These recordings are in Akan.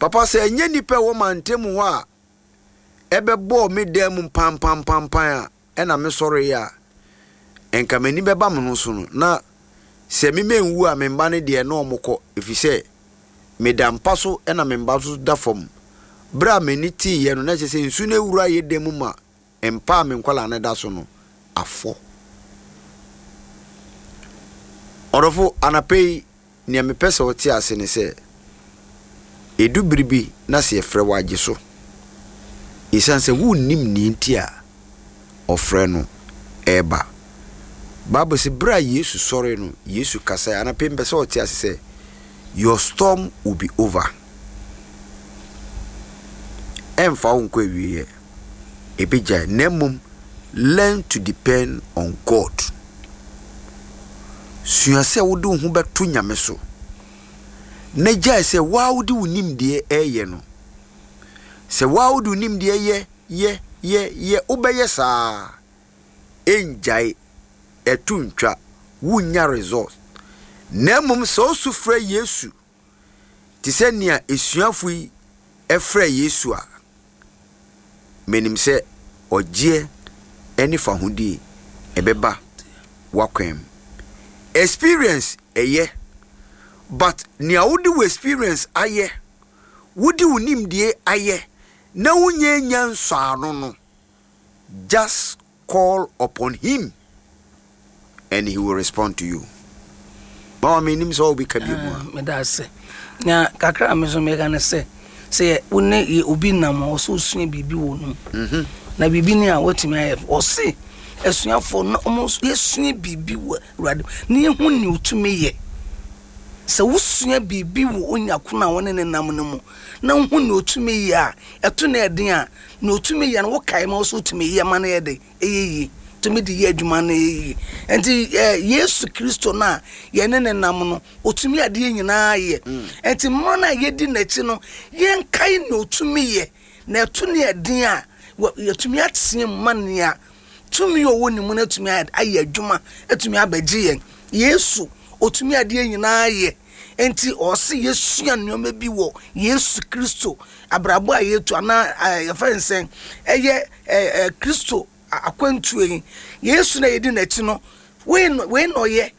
Papa say enye nipa wo mantemu ho a ebebo me dem pam a na me sori ya enka mani beba me no so no na se me menwu a me mba ne de na omukọ efise me da mpa so na me mba so da fom bra mani ti ye no na se nsu na ewura ye dem ma empa me nkwala na da so no afọ orofo anapei ni me pese oti ase ne se edu biribi na se efre waje so isanse wu nim ni ntia ofre no eba Bible say bra Yesu sorry no Yesu kasa anapei pese oti ase se your storm will be over emfa unko ewie ebija nemum learn to depend on God suase wo do hu beto nyame so na gya se wa wo di unim de eye no se wa wo di unim de ye obeye saa enjai etuntwa wunya result nemum so sufre Yesu ti se nia esuafo yi efre Yesu a menim se ogie eni fahudi ebeba wakwem experience eye but nia wodi we experience aye wodi unim die aye na wunye nyanso ano no just call upon him and he will respond to you. Mama menim so obi kabimu me da se na kakra me so me kan se une obi nam o so sua bibi wo no na bibi ni a wotimi ayef o se esuafo no almost yesua bibi wo rade ni hu ni otumi ye se wosua bibi wo onyako na wone ne nam no mu na hu ni otumi ye a eto na eden a na otumi ye na wo kai ma so otumi ye ma na ye de eyeyi tumi di ye adwuma na eyeyi enti Yesu Kristo na ye ne nam no otumi ade nyina ye enti mo na ye di na chi no ye kai na otumi ye na eto na eden a yetumi atse mania tumi owo ni mu na tumi aye adwuma etumi abaji yen Yesu otumi ade nyina ye enti o se Yesu anuoma bi wo Yesu Kristo abrabo ayetu ana yefensen eye Kristo akwantu yin Yesu na yedi na chi no we no ye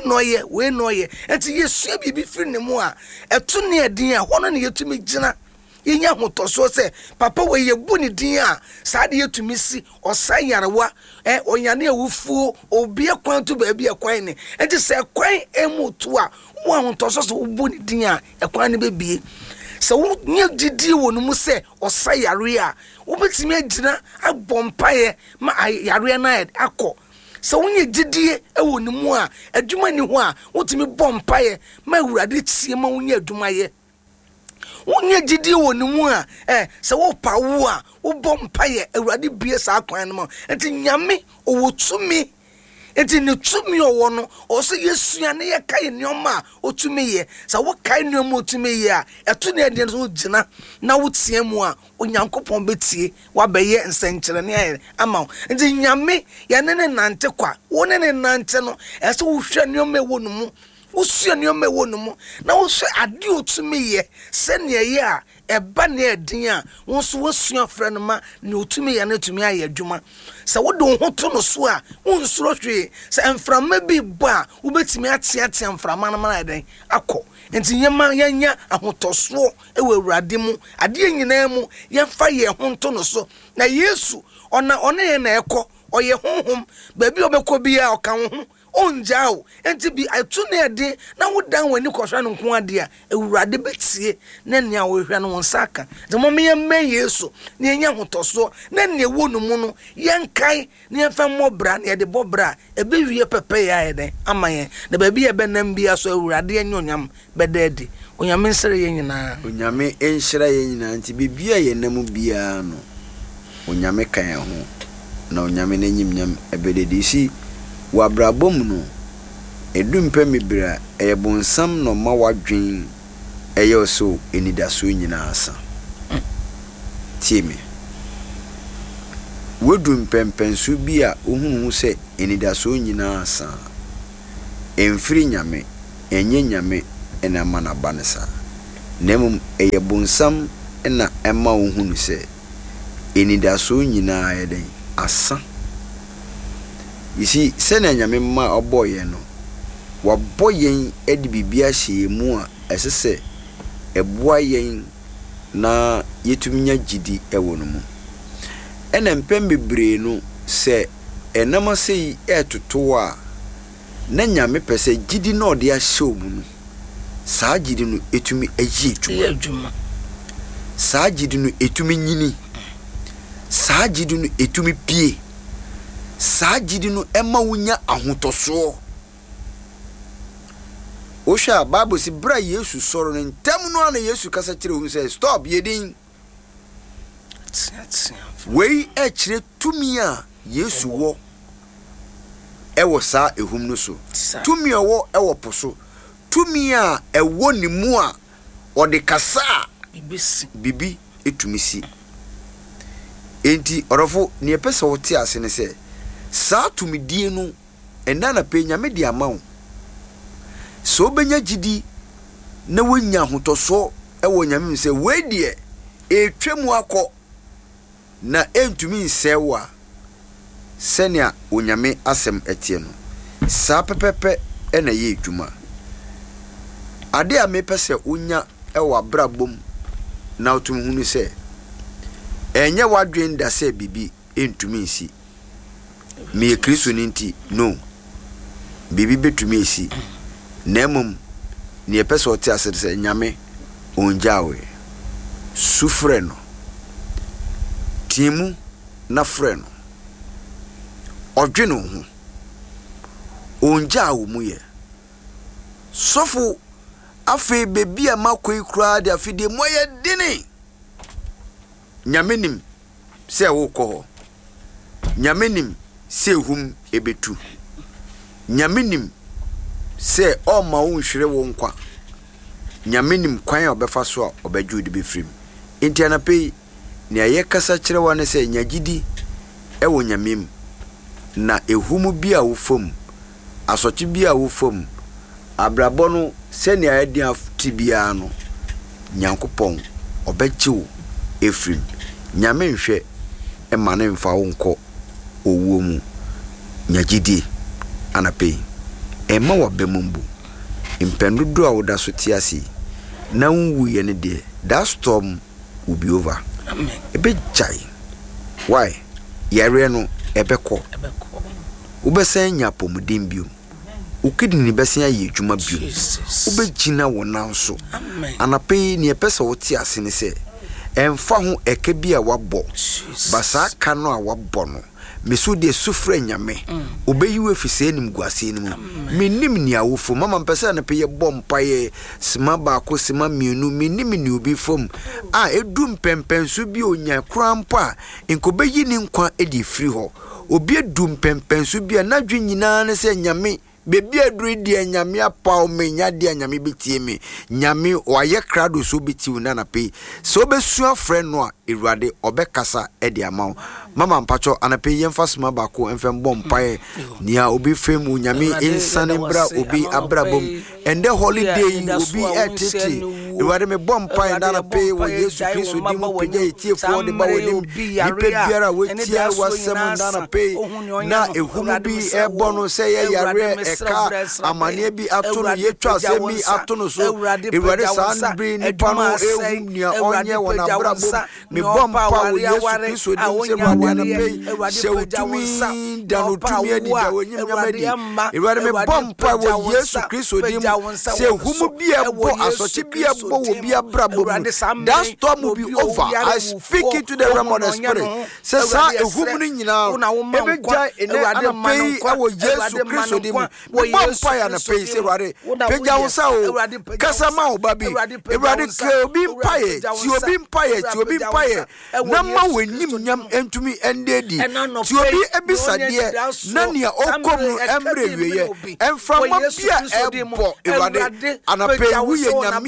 enti Yesu bibi firi ne mu a eto ne eden a hono ne yetumi gina yenya hotoso se papa we yebu ni din a saade yetumi si osayarewa onyane awufuo obi akwan to ba bi akwan ne enti se kwan emutu a wo hotoso so obu ni din a ekwan ne bebie se wo nye didi wo no mu se osayare a wo betimi agina abompaye ma yare na akọ se wo nye didi ewo ni mu a adwuma ni ho a wotimi bompaye ma awurade tie ma wo nye adwuma ye wonye gidi wo ni mu a se wo pa wo a wo bompaye awurade bie sa kwan no enti nyame owotumi enti ne tumi owo no o se Yesu ane ye kai nioma otumi ye se wo kai nioma otumi ye a eto na ede so gina na wo tie mu a onyankopon betie wa beye nsenkyere ne ama enti nyame ye ne nante kwa wo ne nante no ese wo hwe nioma ewo no mu usua nioma ewo no mu na wo hwe ade otumi ye se ne ye a eba ne edin a wo so wasua frɛ no ma ne otumi ye na otumi aye adwuma se wo do ho to no so a wo nsuro hwe se emframa bi ba wo betimi ate emframa no ma den akɔ enti yema yanya ahotoso ewe awurade mu ade nyina mu yemfa ye ho to no so na Yesu ona ye na ekɔ oye honhom ba bi obekɔ bi a ɔka ho onjao enti bi atu na ede na wodan wani kɔhwa no nko ade a awurade betie na nea wo hwa no wonsaka de mo me yemma Yesu na enya hotoso na ne wo no mu no yenkai na yemfa mobra na de bobra ebe wie pepe ya ede amaye na ba bi ebe nam bia so awurade enya onyam bedede onyame nsere ye nyina onyame enhyira ye nyina nti bibia ye nam bia no onyame kan ho na onyame n'enyim nyam ebedede si wabrabom no edumpe mebira eyebonsam no ma wadwen eyoso enidaso nyina asa tiemi wodumpe mpensu bi a ohunu se enidaso nyina asa emfiri nyame enye nyame enama na banesa Nemum eye bonsam na emma wo hunu se enidaso nyina yeden asa. You see, sene nyame ma oboye no waboyen edi bibia hye mu a esese eboa yen na yetuminya gidi ewo no mu. Ena mpem bebre no se enama sei etoto a na nyame pese gidi na ode ahye omu no. Saa gidi no etumi ayi adwuma. Saa gidi no etumi nyini. Saa gidi no etumi pie. Saa gidi no ema wunya ahotoso. Osha Bible si bra Yesu soro ne ntam no na Yesu kasa kire hu say stop yedin. Wei e kire tumi a Yesu wo ewo saa ehum no so. Tumi wo ewo poso. Tumi a ewo ni mu a ode kasa bibi etumi si. Enti orofo ne pese wote ase ne se saa tumi die no enda na pe nyame di ama wo. So benya gidi na wonya hotoso ewo nyame se we die etwemu akọ na entumi nsewa senia onyame asem etie no saa pepepe ena ye edwuma ade a me pese onya ewo abrabom na otum hunu se enye wadwen da se bibi entumi nsi me Kristo ninti no bibi betumi esi nemum ni epese ote asere se nyame onjawe sufre no timu na frɛ no odwene ho onjawo mu ye sofo afi bebi a makoi kura de afide moye dini nyame nim se wo kɔ nyame nim se hum ebetu nyame nim se o ma wo nhwere wo nkwa nyame nim kwan a obefa so a obedwu de befrim enti anape ne aye kasa kire wa ne se nyagidi e wo nyamem na ehumu bi a wo fom asochi bi a wo fom abrabo no se ne aye dia tibia no nyankopon obechiwo efrim nyame nhwe e ma ne mfa wo nko owuo mu nyagidi anape ema wa bemumbu impendudu a woda so tiasi na nwu ye ne de that storm will be over. Amen. Ebe jai why yare no ebekọ ubesen nya pomudin biom ukidini besen aye adwuma biom ubegina wona so anape ne epese wote ase ne se emfa ho eke bia wabọ basa aka no a wabọ no meso de sufre nyame obeyiwe fise nim guase nim menim ni awofo mama mpese na peye bompaye sima ba ko sima mienu menim ni obi fom a edum pempenso bi onya krampa enkobeyi ni nkwa edi free ho obi edum pempenso bi na dwe nyina ne se nyame bebi aduri di nyame apa o menya di nyame betie me nyame waye krado so betiw na na pe so besu afre no a ewurade obekasa edi amaw mama mpacho anape yemfa sima ba ko emfem bom pae nia obi fem nyame insane bra obi abrabom ende holiday obi etete ewurade me bom pae na na pe wo Yesu Kristo di mo peja etie fo de ba wodim ipe biara wetia wasem na na pe na ehunu bi ebono se ye yare eka amane bi atono yetwa se mi atono so ewurade san bi ni pano ehum nia onye wona brabom me bom pa wo Yesu Kristo di se wana pe se utumi danu tumi adi da wonyim nyamadi ewurade me bom pa wo Yesu Kristo di se humu bi ebo asochi bi ebo wo bi abrabom that storm will be over. I speak into the realm of the spirit se sa ehum ni nyina ebeja ene anape awo Yesu Kristo di bom pa ya na pe se ewurade peja wo sa o kasa ma o babi ewurade ke obi mpaye ti obi mpaye na ma wenim nyam entumi endedi ti obi ebisade na nia okomu emre wiye emframa bia ebo ewurade anape wuye nyame a wo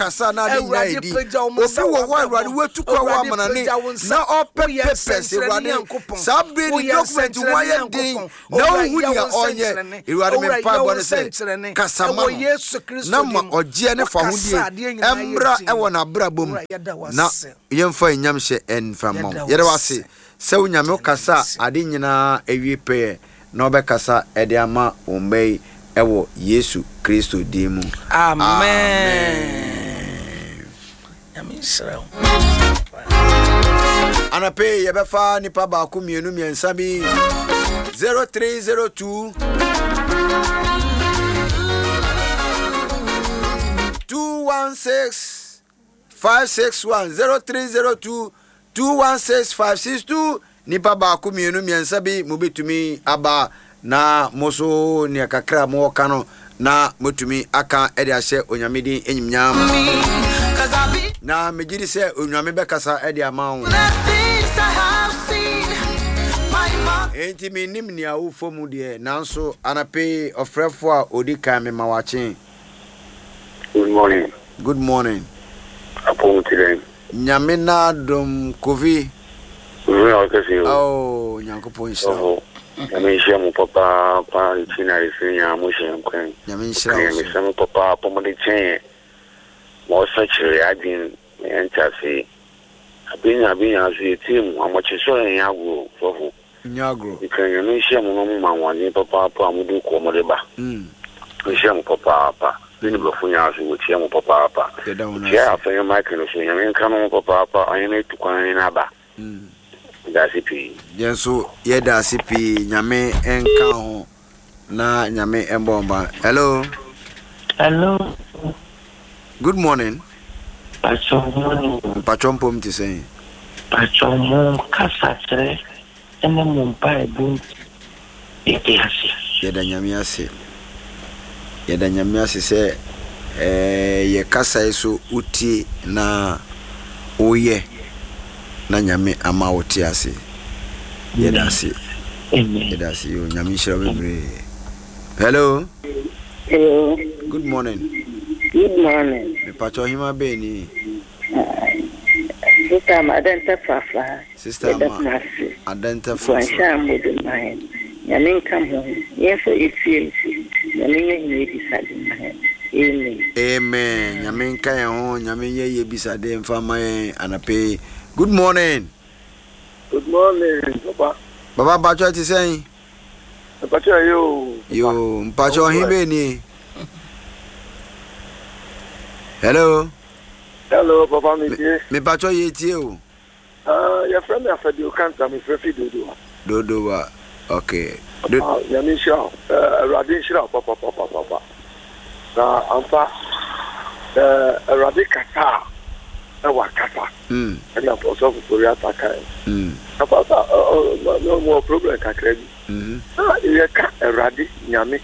kasa na de nya edi obi wo ho awurade wetu kwa wa manane na ope papers awurade sabre ni document wa ye din na ohu dia onye awurade me pa bo ne se kasa ma na ma oje ne fa hodie emra e wona bra bom na yemfa enyam hye enfa mom yere wase se unyame kasa ade nyina ewie pe na obekasa ede ama ombei ewo Yesu Kristo dimu. Amen. Amen. Anape yebefa nipa ba ku mienu miensa bi 0302 216 561 0302 216 562 nipa ba ku mienu miensa bi mobetumi aba na moso ne kakra mo kano na motumi aka ede ahye onyamedi enyimnyam na megiri se onyame bekasa ede amawo enti mi nim ni awu fomu de nanso anape ofrefo a odika me mawache. Good morning Apon today nyame na dom kovi oh nyankopon shira Yamisha mu papa pa itina isinya mu shenkwen. Yamisha mu papa pa mo de chen. Mo sachire adin entase. Abinya si team amochiso enyago fofo. Nyagro. Ikan yamisha mu no manwani papa pa mu du ko mo de ba. Yamisha mu papa pa. Bini bafunya asu wo tia mu papa pa. Tia afa Mike no so yamin kan mu papa pa ayene tukwan na ba. Yenso yeda sipi nyame enka ho na nyame embomba. Hello. Good morning. Pachompo mti sei. Pachomo kasatre ene mumpa ebu etiasi. Yeda nyame ase se ye kasa eso uti na oye na nyame ama woti ase yedase yedase yo nyame shira bebre. Hello. Good morning. Me pacho hima be ni Sister Madenta Fafa. Sister Ma Adenta Fafa. Wansha mudu mai nyame nkamo yeso ifie nyame nye bisade mai. Amen. Nyame nka ho nyame ye bisade mfa mai anape. Good morning. Good morning, Papa. Baba Bacho ti saying? Pacho yo. Mpacho himbe ni. Hello, Papa mi tie. Me Pacho ye tie o. Your friend afedi o kanta mi frefi dodo. Dodo okay. Yamisha, Radin Shira papa. Na ampa Radikata. Wakata. And I'm also for Yataka. No more problem. You can't a radi, yami,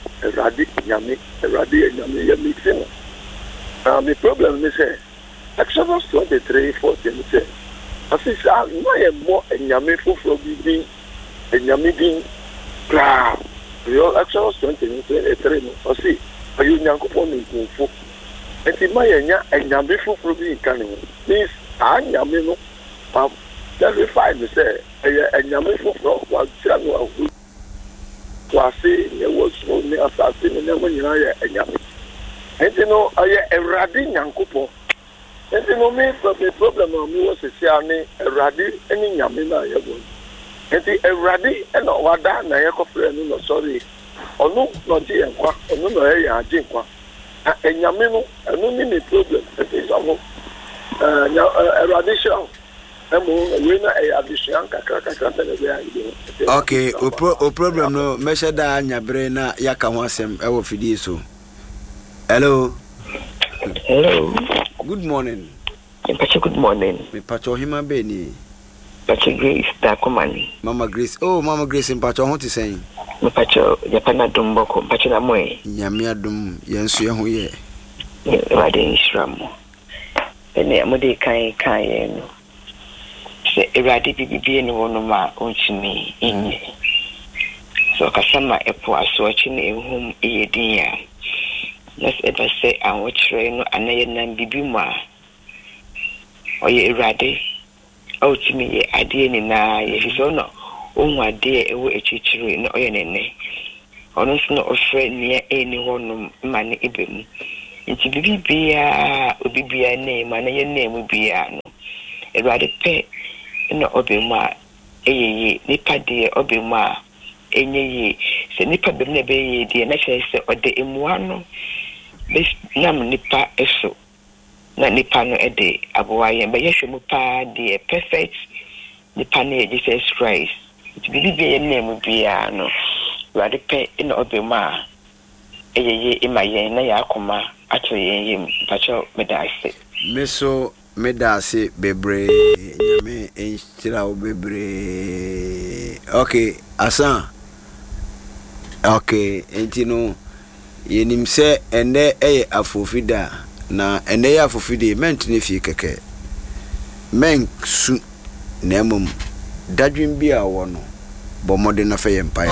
mixing. The problem is Exodus 23:14 says, I say, I'm more a yami for being a yami cloud. Exodus 23, I see, are you young upon for? And in my and before probably coming. This I am verified to say and Yamifu was Channel was saying there was only assassin and when you are and Yami. And you know, I a radin young couple. And you know, me, but the problem of me was a radi and Yamina. And the radi and what that Nayako friend, no sorry. Or no, not dear, or no, I drink one. And Yamino, and no mini problem. It is almost eradication. Okay, o problem no measure da anya bre na yaka ho asem e wo fidie so. Hello. Good morning. Good morning. Me pacho hima be ni. Pacho Grace da komani. Mama Grace. Oh, Mama Grace pacho ho ti sen. Me pacho yapana dumboko pacho na moe. Nyame adum yenso ye ho ye. Radin Shram. Ene amode kan no. Se erade bibi no no ma onchini inye. So kasama epo aso chi na ehum eyedin ya. Yes, ever say I watch no anaye nan bibi mu a. Oye Ewurade. O to me ade ni na ye so no. Onwa ade ewo echichiri no oye nene. Ono so no ofre ne eni honum ma ne ebemu. Nti bibi bia obi bia ne ma na ye name bia no. Ewurade pe no obemu a eyeye nipa de obemu a enye se nipa bem na be ye de na hye se ode emuwa no nam nipa eso na nipa no ede abowaye be yehwe mu pa de perfect nipa na Jesus Christ it be be name bia no Ewurade pe no obemu a eyeye imaye na yakoma ato yeyim pacho medase meso medase bebre nyame enchira o bebre okay asa okay entino yenim se ene eye afofida na ene ye afofide mentine fi keke men su nemum dadwin bia wo no bomode na fe empire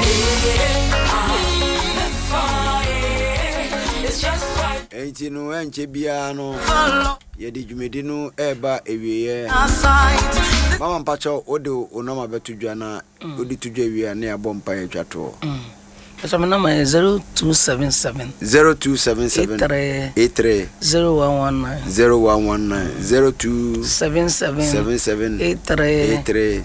entino enche bia no ye di dwumedi no eba ewiye mama mpacho ode onoma betudwa na odi tudwa ewiye na ya bompa ya twato so my number is 0277 83 0119 83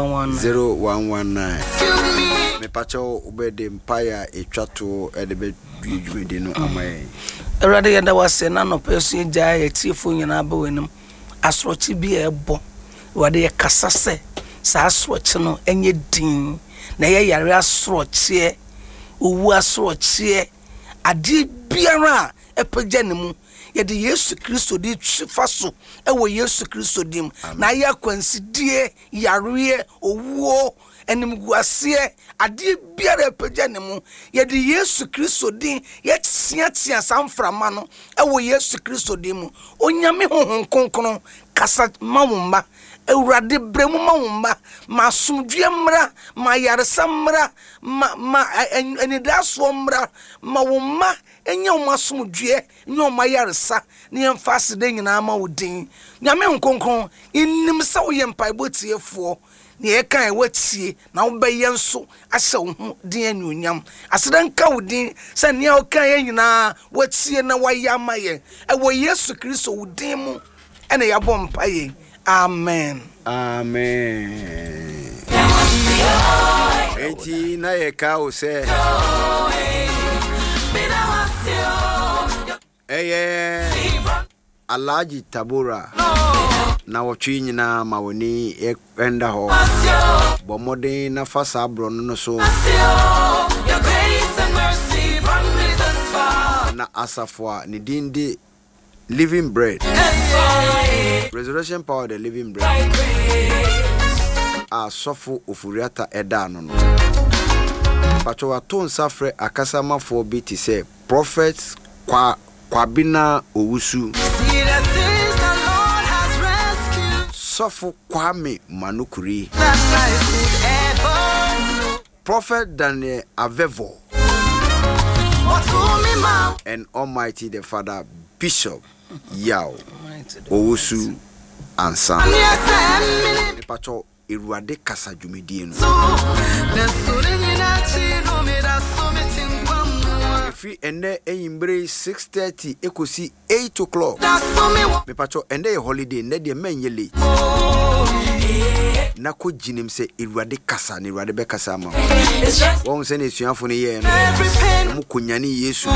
0119 me pacho ubede mpaya etwato edebe dwumedi no amaye Ewurade yeda wase na no peso gya etifo nyina ba wenum asrochi bi ebo Ewurade ye kasase sa asrochi no enye din na ye yare asrochi owu asrochi ade biara epagya ne mu yede Yesu Kristo di twifaso ewo Yesu Kristo dim na ye kwansidie yare owu enimguase ade biara epagya ne mu yede Yesu Kristo din ye tia samframa no ewo Yesu Kristo dim onyame honhon konkron kasa mawumba Ewurade bremu mawumba masumdwe mra ma yaresa mra ma enidaso mra mawumma enya omasumdwe enya omayaresa ne emfase de nyina ma wodin nyame honkonkron inim sa wo yempaibo tiefo ne ekan watie na wo beye nso ahye wo ho din anuonyam asedanka wo din se ne o kan ye nyina watie na wayamaye ewo Yesu Kristo wo din mu ene yabo mpaye amen amen enti na ye ka o se Alaji Tabura na wotwi nyina mawoni enda ho bomode na fasa abro no so na asafwa ni dindi living bread resurrection power the living bread sofu ofuriata eda no pacho waton safre akasamafo bi ti se prophets kwabina owusu sofu kwame manukuri prophet Daniel Avevo and Almighty the Father Bishop Yao Owusu Ansan pacho Ewurade kasa dwumedie no fi ende eyimbre 6:30 ekosi 8 o'clock me pacho ende holiday ne de menye late na ko jinim se Ewurade kasa ne Ewurade be kasa ma won se ne suafo ne ye no mu konyane Yesu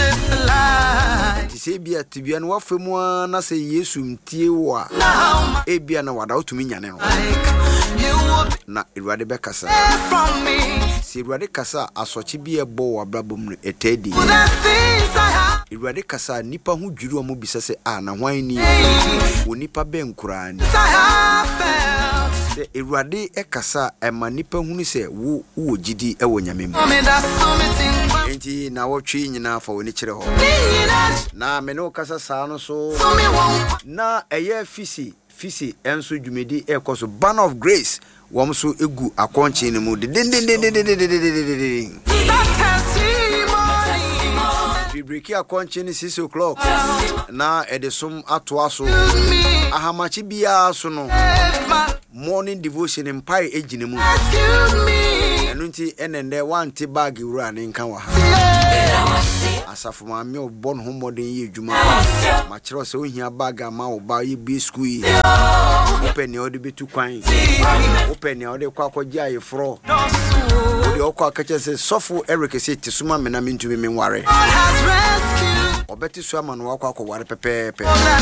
ti se bia tibia no wafemu na se Yesu mtie wa e bia na wada otumi nyane no na Ewurade be kasa se Ewurade kasa asochi bi ebo wa brabom no etedi Ewurade kasa nipa hu dwiru omo bisa se na hwan ni onipa be nkura ni se Ewurade ekasa ema nipa hu ni se wo gidi ewo nyame mu enti na wotwe nyina fa woni kire ho na me no kasa saa no so na eye fisi enso dwumedi ekoso Banner of Grace wom so egu akonche ni mu breaki akonche ni 6 o'clock na edesum atoa so ahamachi bia so no morning devotion empai ejine mu enu nti enende wanti bag wura ne nka wa ha asafo ma me obon ho modern ye djuma ma kire se ohia bag ama wo ba ye bi school yi open e odi betu kwan open e odi kwa kwaji ayefro odi okwa kache se sofu Eric se tisuma me na mintu me nware obeti so ama no akwa ware pepepe